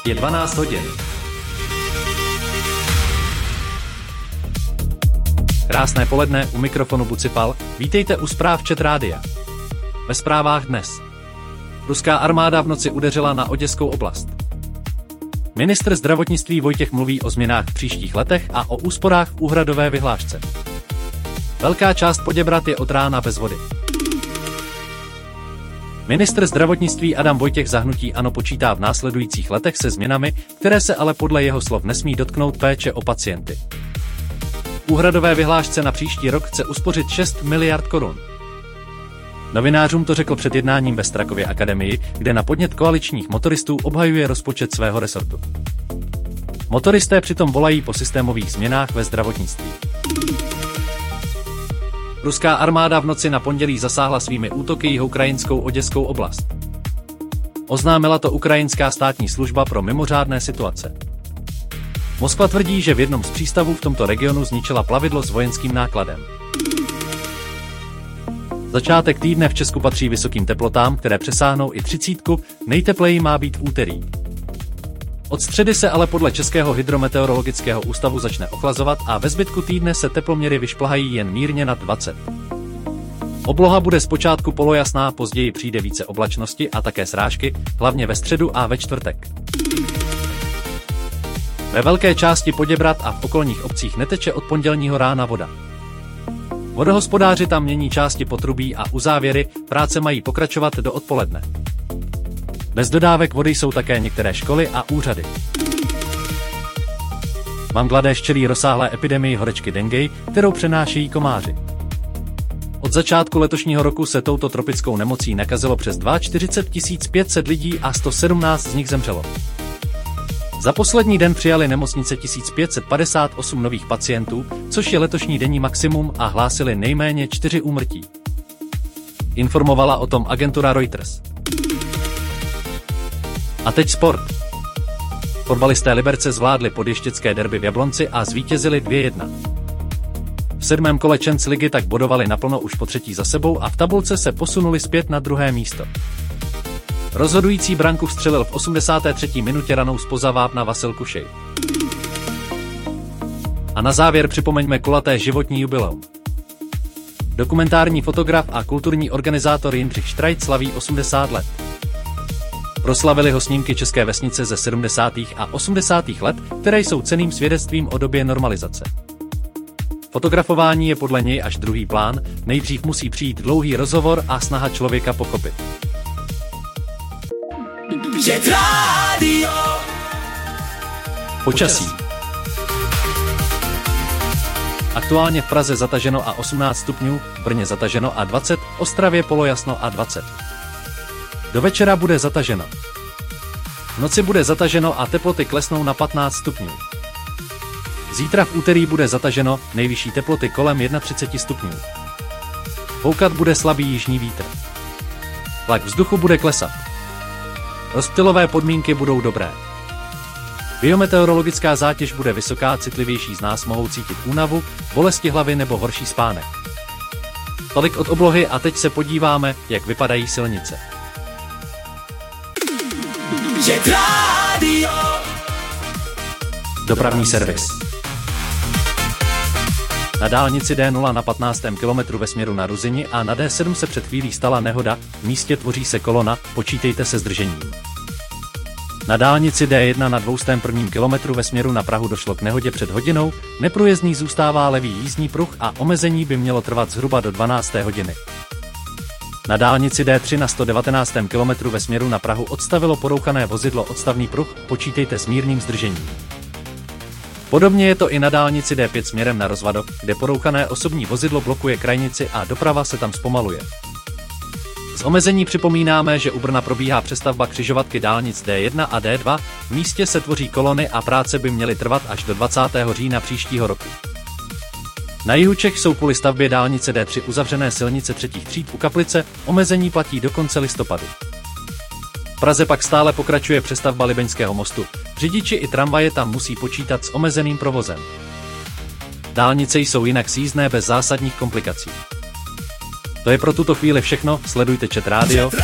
Je 12 hodin. Krásné poledne, u mikrofonu Bucipal, vítejte u zpráv ČT Rádia. Ve zprávách dnes. Ruská armáda v noci udeřila na Oděskou oblast. Ministr zdravotnictví Vojtěch mluví o změnách v příštích letech a o úsporách v úhradové vyhlášce. Velká část Poděbrad je od rána bez vody. Ministr zdravotnictví Adam Vojtěch za hnutí ANO počítá v následujících letech se změnami, které se ale podle jeho slov nesmí dotknout péče o pacienty. V úhradové vyhlášce na příští rok chce uspořit 6 miliard korun. Novinářům to řekl před jednáním ve Strakově akademii, kde na podnět koaličních motoristů obhajuje rozpočet svého resortu. Motoristé přitom volají po systémových změnách ve zdravotnictví. Ruská armáda v noci na pondělí zasáhla svými útoky jihoukrajinskou Oděskou oblast. Oznámila to ukrajinská státní služba pro mimořádné situace. Moskva tvrdí, že v jednom z přístavů v tomto regionu zničila plavidlo s vojenským nákladem. Začátek týdne v Česku patří vysokým teplotám, které přesáhnou i 30, nejtepleji má být v úterý. Od středy se ale podle Českého hydrometeorologického ústavu začne ochlazovat a ve zbytku týdne se teploměry vyšplhají jen mírně nad 20. Obloha bude zpočátku polojasná, později přijde více oblačnosti a také srážky, hlavně ve středu a ve čtvrtek. Ve velké části Poděbrad a v okolních obcích neteče od pondělního rána voda. Vodohospodáři tam mění části potrubí a uzávěry, práce mají pokračovat do odpoledne. Bez dodávek vody jsou také některé školy a úřady. Bangladéš čelí rozsáhlé epidemii horečky dengue, kterou přenášejí komáři. Od začátku letošního roku se touto tropickou nemocí nakazilo přes 42 500 lidí a 117 z nich zemřelo. Za poslední den přijali nemocnice 1558 nových pacientů, což je letošní denní maximum, a hlásili nejméně 4 úmrtí. Informovala o tom agentura Reuters. A teď sport. Fotbalisté Liberce zvládli podještěcké derby v Jablonci a zvítězili 2-1. V 7. kole Champions ligy tak bodovali naplno už po třetí za sebou a v tabulce se posunuli zpět na 2. místo. Rozhodující branku vstřelil v 83. minutě ranou zpoza vápna Vasil Kušej. A na závěr připomeňme kulaté životní jubileum. Dokumentární fotograf a kulturní organizátor Jindřich Štrajc slaví 80 let. Proslavili ho snímky české vesnice ze 70. a 80. let, které jsou cenným svědectvím o době normalizace. Fotografování je podle něj až druhý plán, nejdřív musí přijít dlouhý rozhovor a snaha člověka pochopit. Počasí. Aktuálně v Praze zataženo a 18 stupňů, v Brně zataženo a 20, Ostravě polojasno a 20. Do večera bude zataženo. V noci bude zataženo a teploty klesnou na 15 stupňů. Zítra v úterý bude zataženo, nejvyšší teploty kolem 31 stupňů. Foukat bude slabý jižní vítr. Tlak vzduchu bude klesat. Rozptylové podmínky budou dobré. Biometeorologická zátěž bude vysoká, citlivější z nás mohou cítit únavu, bolesti hlavy nebo horší spánek. Tolik od oblohy a teď se podíváme, jak vypadají silnice. Dopravní servis. Na dálnici D0 na 15. kilometru ve směru na Ruzyni a na D7 se před chvílí stala nehoda, v místě tvoří se kolona, počítejte se zdržením. Na dálnici D1 na 201. kilometru ve směru na Prahu došlo k nehodě před hodinou, neprůjezdný zůstává levý jízdní pruh a omezení by mělo trvat zhruba do 12. hodiny. Na dálnici D3 na 119. kilometru ve směru na Prahu odstavilo porouchané vozidlo odstavný pruh, počítejte s mírným zdržením. Podobně je to i na dálnici D5 směrem na Rozvadov, kde porouchané osobní vozidlo blokuje krajnici a doprava se tam zpomaluje. Z omezení připomínáme, že u Brna probíhá přestavba křižovatky dálnic D1 a D2, v místě se tvoří kolony a práce by měly trvat až do 20. října příštího roku. Na jihu Čech jsou kvůli stavbě dálnice D3 uzavřené silnice třetích tříd u Kaplice, omezení platí do konce listopadu. V Praze pak stále pokračuje přestavba Libeňského mostu, řidiči i tramvaje tam musí počítat s omezeným provozem. Dálnice jsou jinak sjízdné bez zásadních komplikací. To je pro tuto chvíli všechno, sledujte ČT Rádio.